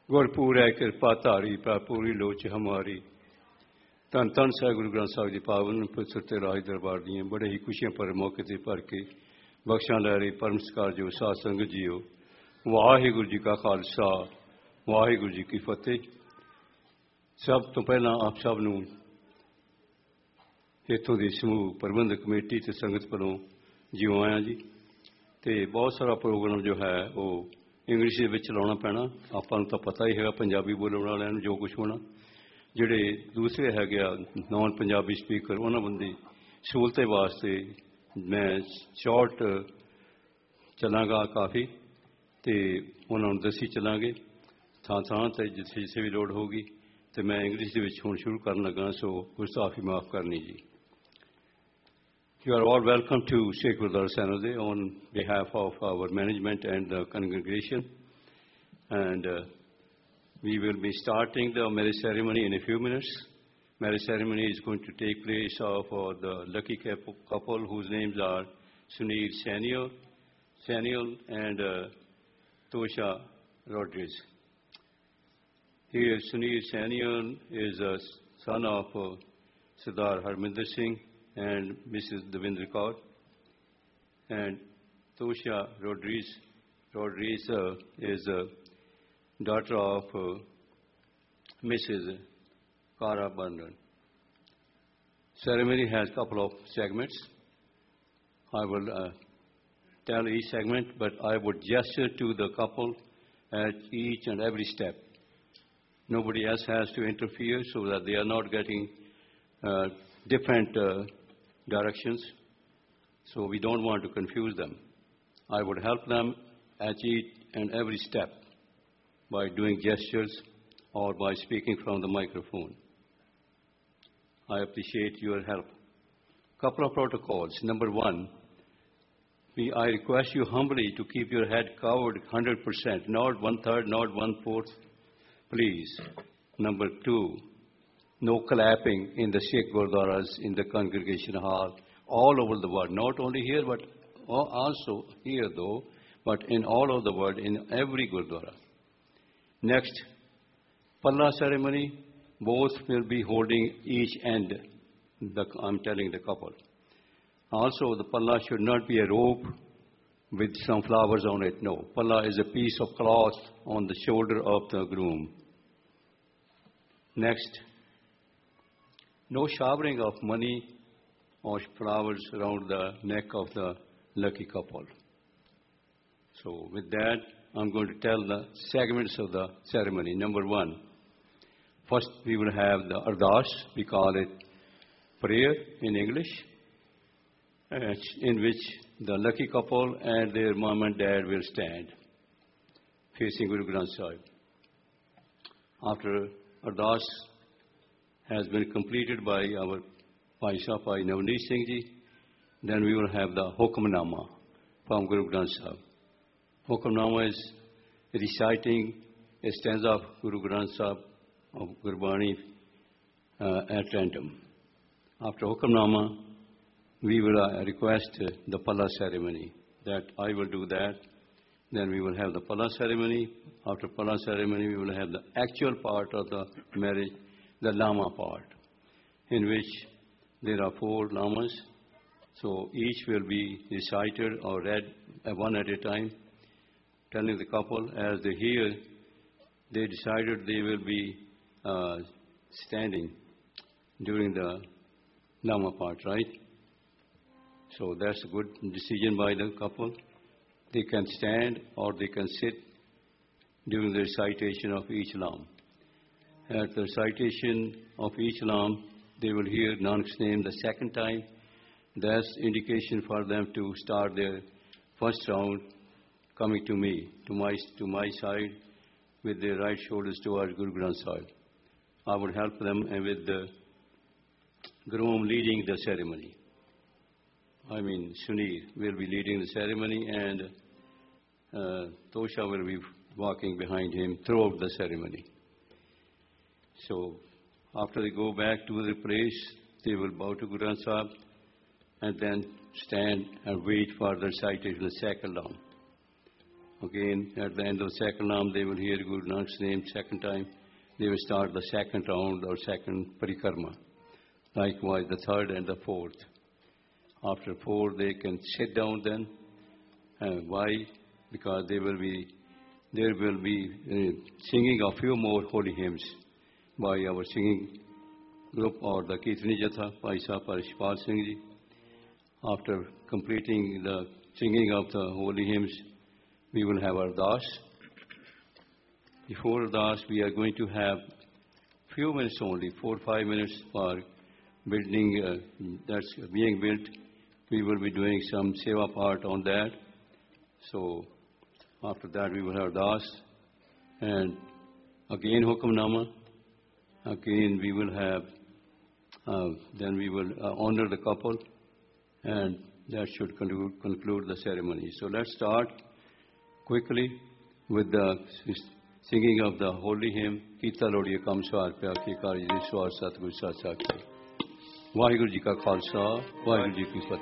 ਗੁਰਪੂਰ ਹੈ ਕਿਰਪਾ ਧਾਰੀ ਪੂਰੀ ਲੋਚ ਹਮਾਰੀ। ਧੰਨ ਧੰਨ ਸਾਹਿਬ ਗੁਰੂ ਗ੍ਰੰਥ ਸਾਹਿਬ ਦੀ ਪਾਵਨ ਪਵਿੱਤਰ ਤੇ ਰਾਜ ਦਰਬਾਰ ਦੀਆਂ ਬੜੇ ਹੀ ਖੁਸ਼ੀਆਂ ਭਰੇ ਮੌਕੇ ਤੇ ਭਰ ਕੇ ਬਖਸ਼ਾਂ ਲੈ ਰਹੇ ਪਰਮ ਸਤਿਕਾਰਯੋਗ ਸਾਧ ਸੰਗਤ ਜੀਓ, ਵਾਹਿਗੁਰੂ ਜੀ ਕਾ ਖਾਲਸਾ ਵਾਹਿਗੁਰੂ ਜੀ ਕੀ ਫਤਿਹ। ਸਭ ਤੋਂ ਪਹਿਲਾਂ ਆਪ ਸਭ ਨੂੰ ਇੱਥੋਂ ਦੀ ਸਮੂਹ ਪ੍ਰਬੰਧਕ ਕਮੇਟੀ ਤੇ ਸੰਗਤ ਵੱਲੋਂ ਜਿਉਂ ਆਇਆ ਜੀ। ਤੇ ਬਹੁਤ ਸਾਰਾ ਪ੍ਰੋਗਰਾਮ ਜੋ ਹੈ ਉਹ ਇੰਗਲਿਸ਼ ਦੇ ਵਿੱਚ ਚਲਾਉਣਾ ਪੈਣਾ, ਆਪਾਂ ਨੂੰ ਤਾਂ ਪਤਾ ਹੀ ਹੈਗਾ ਪੰਜਾਬੀ ਬੋਲਣ ਵਾਲਿਆਂ ਨੂੰ ਜੋ ਕੁਝ ਹੋਣਾ। ਜਿਹੜੇ ਦੂਸਰੇ ਹੈਗੇ ਆ ਨੌਨ ਪੰਜਾਬੀ ਸਪੀਕਰ, ਉਹਨਾਂ ਬੰਦੀ ਸਹੂਲਤ ਵਾਸਤੇ ਮੈਂ ਸ਼ਾਰਟ ਚੱਲਾਂਗਾ ਕਾਫੀ, ਤੇ ਉਹਨਾਂ ਨੂੰ ਦੱਸੀ ਚੱਲਾਂਗੇ ਥਾਂ ਥਾਂ ਤੇ ਜਿੱਥੇ ਵੀ ਲੋੜ ਹੋਊਗੀ। ਤੇ ਮੈਂ ਇੰਗਲਿਸ਼ ਦੇ ਵਿੱਚ ਹੁਣ ਸ਼ੁਰੂ ਕਰਨ ਲੱਗਾ, ਸੋ ਗੁਸਤਾਖੀ ਮਾਫ ਕਰਨੀ ਜੀ। You are all welcome to Sheikh Gurudwara Sanode on behalf of our management and the congregation. And we will be starting the marriage ceremony in a few minutes. Marriage ceremony is going to take place of the lucky couple whose names are Sunil Samuel and Tosha Rodriguez. Here Sunil Samuel is a son of Sardar Harminder Singh and Mrs. Devinder Kaur, and Tosha Rodriguez is a daughter of Mrs. Kara Bandhan. Ceremony has a couple of segments. I will tell each segment, but I would gesture to the couple at each and every step. Nobody else has to interfere so that they are not getting different directions, so we don't want to confuse them. I would help them at each and every step by doing gestures or by speaking from the microphone. I appreciate your help. Couple of protocols. Number one, I request you humbly to keep your head covered 100%, not 1/3, not 1/4, please. Number two, no clapping in the Sikh Gurdwaras in the congregation hall all over the world. Not only here, but also here though, but in all over the world, in every Gurdwara. Next, Palla ceremony, both will be holding each end. I'm telling the couple. Also, the Palla should not be a rope with some flowers on it. No, Palla is a piece of cloth on the shoulder of the groom. Next, no showering of money or flowers around the neck of the lucky couple. So with that, I'm going to tell the segments of the ceremony. Number one, first we will have the ardas. We call it prayer in English, in which the lucky couple and their mom and dad will stand facing Guru Granth Sahib. After ardas has been completed by our Bhai Sahib Bhai Navneet Singh Ji, then we will have the Hukamnama from Guru Granth Sahib. Hukamnama is reciting a stanza of Guru Granth Sahib of Gurbani at random. After Hukamnama, we will request the Palla ceremony. That I will do that. Then we will have the Palla ceremony. After Palla ceremony, we will have the actual part of the marriage, the Lama part, in which there are 4 Lamas. So each will be recited or read one at a time, telling the couple as they hear, they decided they will be standing during the Lama part, right? So that's a good decision by the couple. They can stand or they can sit during the recitation of each Lam. At the recitation of each Lam, they will hear Nanak's name the second time. That's indication for them to start their first round coming to me, to my side, with their right shoulders towards Guru Granth Sahib. I would help them with the groom leading the ceremony. I mean, Sunil will be leading the ceremony, and Tosha will be walking behind him throughout the ceremony. So, after they go back to their place, they will bow to Guru Granth Sahib and then stand and wait for the recitation of the second Lam. Again, at the end of the second naam, they will hear Guru Nanak's name second time. They will start the second round or second parikrama. Likewise, the third and the fourth. After four, they can sit down then. Why? Because there will be singing a few more holy hymns by our singing group or the Kirtani Jatha, Bhai Sahib Parishpal Singh Ji. After completing the singing of the holy hymns, we will have Ardas. Before Ardas, we are going to have few minutes only, 4 or 5 minutes for building that's being built. We will be doing some seva part on that. So after that, we will have Ardas. And again, Hukamnama. Again, we will have, then we will honor the couple. And that should conclude the ceremony. So let's start quickly with the singing of the holy hymn, Kita Lodiya Kam Swar Pya Ki Karji Swar Satguru Sat Sakhi. Vaheguru Ji Ka Khalsa, Vaheguru Ji Ki Fateh.